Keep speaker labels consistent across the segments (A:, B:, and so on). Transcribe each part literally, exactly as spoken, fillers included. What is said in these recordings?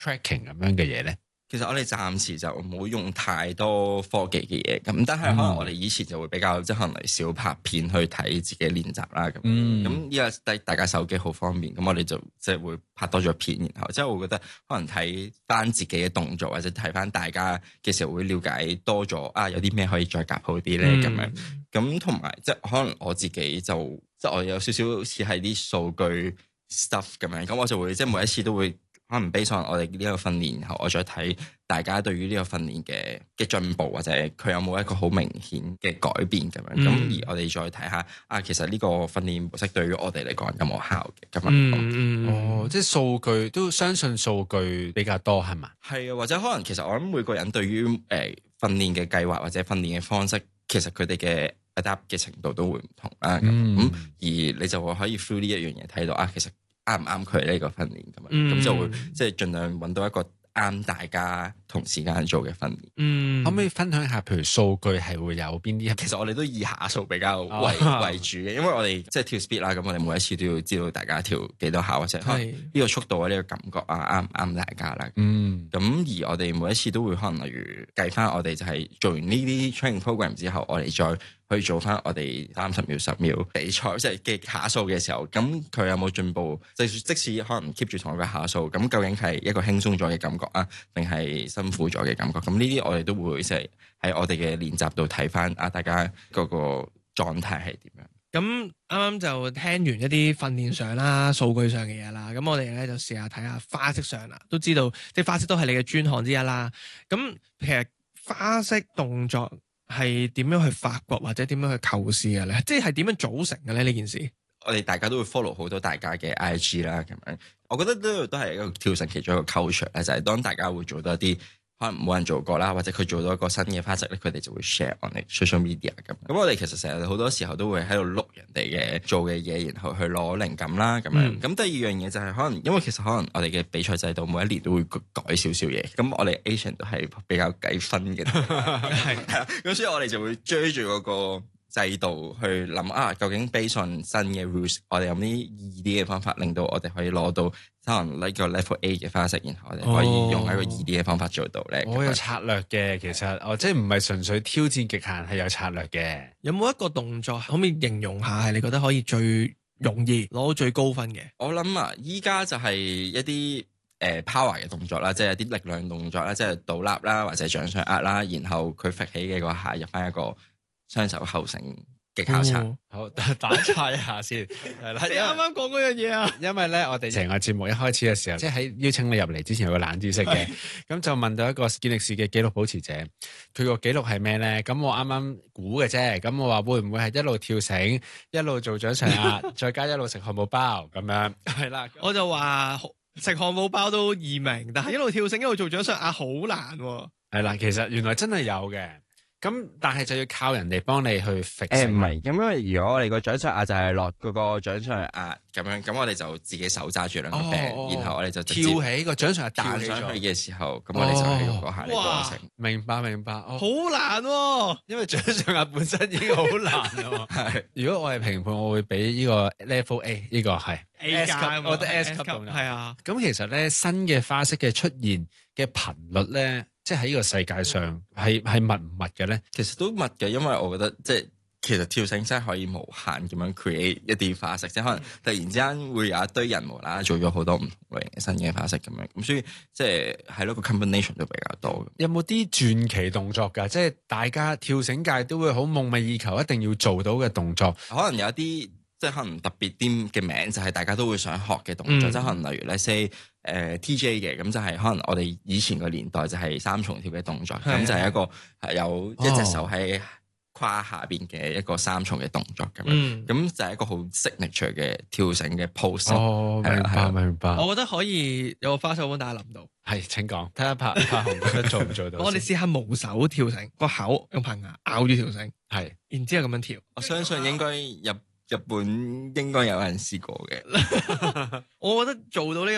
A: tracking 咁樣嘅嘢咧？
B: 其實我哋暫時就冇用太多科技嘅嘢，咁但係可能我哋以前就會比較即係可能嚟少拍片去睇自己練習啦，咁咁依家大大家手機好方便，咁我哋就即係會拍多咗片，然後即係我覺得可能睇翻自己嘅動作或者睇翻大家嘅時候會了解多咗啊，有啲咩可以再夾好啲咧咁樣，咁同埋即係可能我自己就即係我有少少似係啲數據 stuff 咁樣，咁我就會即係每一次都會。可能 base on 我哋呢個訓練，然後我再睇大家對於呢個訓練嘅嘅進步，或者佢有冇一個好明顯嘅改變咁樣。咁、嗯、而我哋再睇下啊，其實呢個訓練模式對於我哋嚟講有冇效嘅咁樣。
A: 嗯、哦，即係數據都相信數據比較多係嘛？
B: 係啊，或者可能其實我諗每個人對於誒、呃、訓練嘅計劃或者訓練嘅方式，其實佢哋嘅 adapt 嘅程度都會唔同啦。咁、嗯嗯、而你就會可以 through 呢一樣嘢睇到啊，其實。啱唔啱佢呢個訓練咁樣，咁、嗯、就會即係盡量揾到一個啱大家同時間做嘅訓練。嗯，
A: 可唔可以分享下，譬如數據係會有邊啲？
B: 其實我哋都以下數比較為、哦、為主嘅，因為我哋即係跳 speed 啦，咁我哋每一次都要知道大家跳幾多下，或者呢個速度啊，呢、呢個感覺啊，啱唔啱大家啦。嗯，咁而我哋每一次都會可能例如計翻我哋就係做完呢啲 training program 之後，我哋再去做翻我哋三十秒、十秒比賽，即係嘅下數嘅時候，咁佢有冇進步？即即使可能 keep 住同一個下數，咁究竟係一個輕鬆咗嘅感覺啊，定係辛苦咗嘅感覺？咁呢啲我哋都會即係喺我哋嘅練習度睇翻啊，大家嗰個狀態係點樣？
C: 咁啱啱就聽完一啲訓練上啦、數據上嘅嘢啦，咁我哋咧就試下睇下花式上啦，都知道即係花式都係你嘅專項之一啦。咁其實花式動作係點樣去發掘或者點樣去構思嘅咧？即係點樣組成嘅咧？呢件事
B: 我哋大家都會 follow 好多大家嘅 I G 啦，咁樣我覺得呢個都係一個跳繩其中一個 culture 咧，就係當大家會做到一啲可能冇人做過啦，或者佢做到一個新嘅花式咧，佢哋就會 share on social media 咁。咁我哋其實成日好多時候都會喺度錄人哋嘅做嘅嘢，然後去攞靈感啦咁樣。咁、嗯、第二樣嘢就係可能因為其實可能我哋嘅比賽制度每一年都會改少少嘢，咁我哋 Asian 都係比較計分嘅，係啊，咁所以我哋就會追住嗰個制度去諗啊，究竟 based on 新嘅 rules， 我哋有啲易啲嘅方法，令到我哋可以攞到可能呢個 level A 嘅花式，然後我哋可以用一個易啲嘅方法做到咧。
A: 我、哦、有策略嘅，其實哦，即係唔係純粹挑戰極限，係有策略嘅。
C: 有冇一個動作可唔可以形容下，係你覺得可以最容易攞到最高分嘅？
B: 我諗啊，依家就係一啲誒、呃、power 嘅動作啦，即係一啲力量動作啦，即係倒立啦，或者掌上壓啦，然後佢揈起嘅嗰下入翻一個雙手後繩嘅交叉。
A: 哦、好打岔一下先，係啦。
C: 你啱啱講嗰樣嘢啊？
A: 因為咧，我哋成個節目一開始嘅時候，即係喺邀請你入嚟之前有個冷知識嘅，咁就問到一個健力士嘅紀錄保持者，佢個紀錄係咩咧？咁我啱啱估嘅啫，咁我話會唔會係一路跳繩，一路做掌上壓，再加一路食漢堡包咁樣？係啦，
C: 我就話食漢堡包都易明，但係一路跳繩一路做掌上壓好難。
A: 係啦，其實原來真係有嘅。咁但係就要靠人哋幫你去 fix。
B: 誒唔係，咁因為如果我哋個掌上壓就係落嗰個掌上壓咁樣，咁我哋就自己手揸住兩個柄，哦、然後我哋就直接
A: 跳起個掌上壓彈
B: 上去嘅時候，咁、哦、我哋就係用嗰下嚟過程。
A: 明白明白，
C: 好難喎，
A: 因為掌上壓本身已經好難啊。係，如果我係評判，我會俾呢個 level A， 呢個係
C: A 級，
A: 我覺得 S 級動作
C: 係啊。
A: 咁其實咧，新嘅花式嘅出現嘅頻率咧，即係喺呢個世界上係係密唔密嘅咧？
B: 其實都密嘅，因為我覺得即係其實跳繩真係可以無限咁樣 create 一啲花式，即係可能突然之間會有一堆人無啦啦做咗好多唔同類型嘅新嘅花式咁樣，咁所以即係係咯個 combination 都比較多。
A: 有冇啲傳奇動作㗎？即係大家跳繩界都會好夢寐以求，一定要做到嘅動作，
B: 可能有一啲。即係可能特別啲嘅名，就係大家都會想學嘅動作，嗯、即係可能例如咧 say 誒、呃、T J 嘅，咁就係可能我哋以前個年代就係三重跳嘅動作，咁就係一個係有一隻手喺胯下邊嘅一個三重嘅動作咁樣，咁、嗯、就係一個好 signature 嘅跳繩嘅 pose。
A: 哦，明白明白。
C: 我覺得可以有個花手幫大家諗到。
A: 係，請講，睇下柏柏雄覺得做唔做到。
C: 我哋試下無手跳繩，個口用棚牙咬住條繩，係是，然之後咁樣跳。
B: 我相信應該入。日本應該有人試過嘅，
C: 我覺得做到呢個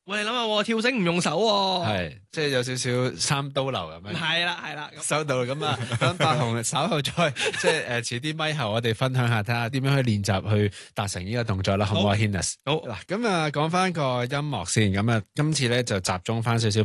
C: 喂，你諗下喎，跳繩唔用手喎。
A: 係即係有少少三刀流咁樣。
C: 係啦係啦，
A: 收到咁啊，咁百雄稍後再即係誒遲啲咪後，我哋分享下睇下點樣去練習去達成呢個動作啦，好唔好啊 Hinus？
C: 好
A: 嗱，咁啊講翻個音樂先，咁啊今次咧就集中翻少少